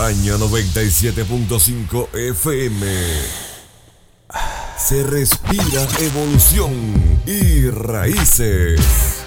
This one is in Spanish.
Año 97.5 FM. Se respira evolución y raíces.